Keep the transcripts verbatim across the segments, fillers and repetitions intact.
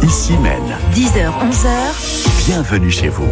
Ici Maine. dix heures, onze heures. Bienvenue chez vous.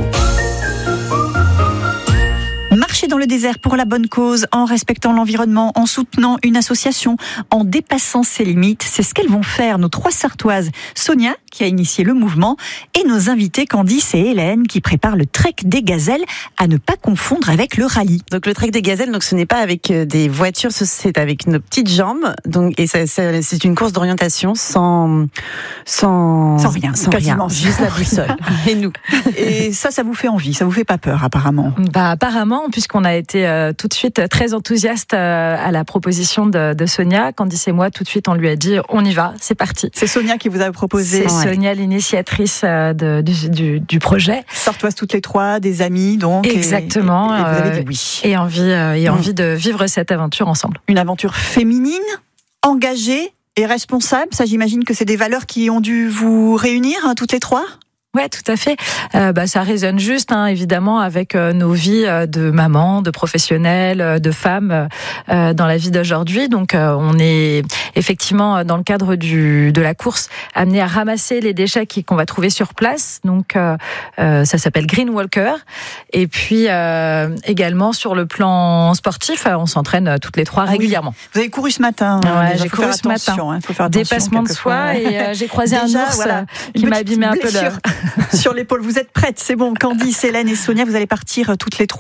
Marcher dans le désert pour la bonne cause, en respectant l'environnement, en soutenant une association, en dépassant ses limites. C'est ce qu'elles vont faire, nos trois Sartoises. Sonia, qui a initié le mouvement, et nos invités Candice et Hélène, qui préparent le trek des gazelles, à ne pas confondre avec le rallye. Donc le trek des gazelles, donc ce n'est pas avec des voitures, c'est avec nos petites jambes. Donc et ça, ça, c'est une course d'orientation sans sans sans rien, sans quasiment rien, juste la boussole et nous. Et ça, ça vous fait envie, ça vous fait pas peur apparemment? Bah apparemment, puisqu'on a été euh, tout de suite très enthousiaste euh, à la proposition de, de Sonia. Candice et moi, tout de suite, on lui a dit on y va, c'est parti. C'est Sonia qui vous a proposé. C'est ouais. Sonia, l'initiatrice euh, de, du, du, du projet. Sartoises toutes les trois, des amis donc. Exactement. Et, et, et vous avez euh, dit oui. Et envie, euh, et mmh. envie de vivre cette aventure ensemble. Une aventure féminine, engagée et responsable. Ça, j'imagine que c'est des valeurs qui ont dû vous réunir, hein, toutes les trois. Ouais, tout à fait. Euh, bah, ça résonne juste, hein, évidemment, avec euh, nos vies euh, de maman, de professionnelles, euh, de femmes euh, dans la vie d'aujourd'hui. Donc, euh, on est effectivement dans le cadre du de la course amené à ramasser les déchets qui, qu'on va trouver sur place. Donc, euh, euh, ça s'appelle Green Walker. Et puis euh, également sur le plan sportif, on s'entraîne toutes les trois ah régulièrement. Oui. Vous avez couru ce matin. Ouais, hein, j'ai couru ce matin. Hein, faut faire attention. Dépassement de soi et euh, j'ai croisé déjà, un ours voilà, qui m'a abîmé un peu l'heure. Sur l'épaule, vous êtes prêtes, c'est bon. Candice, Hélène et Sonia, vous allez partir toutes les trois